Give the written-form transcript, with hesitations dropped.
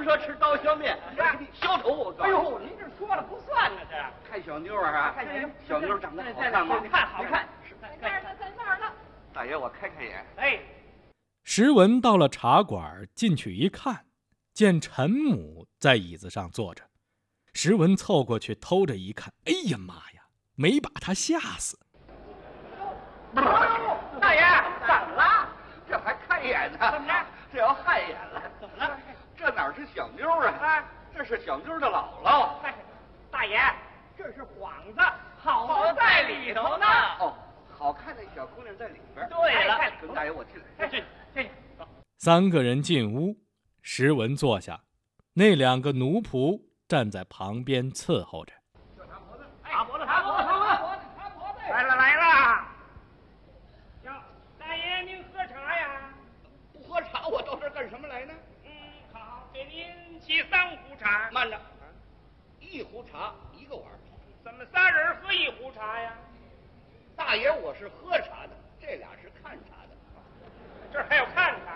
说吃刀削面，消愁我告诉你。 哎呦，您这说了不算呢，这看小妞啊， 看小妞长得好看吗？ 你看好看， 在那儿呢。 大爷，我开眼。 哎， 石文到了茶馆，进去一看，见陈母在椅子上坐着。石文凑过去偷着一看，哎呀妈呀，没把他吓死。 大爷，怎么了？ 这还看眼呢？ 怎么着？ 这要害眼了？ 怎么了？ 这哪是小妞啊？这是小妞的姥姥。 大爷，这是幌子，好在里头呢。 哦，好看的小姑娘在里边。 对了， 跟大爷我进来。 进。 三个人进屋，石文坐下，那两个奴仆站在旁边伺候着。 擦脖子，来了。哟，大爷您喝茶呀？ 不喝茶，我到这儿干什么来呢？ 好，给您沏3壶茶。 慢着，1壶茶1个碗。 怎么仨人喝1壶茶呀？ 大爷，我是喝茶的，这俩是看茶的。 这儿还有看的。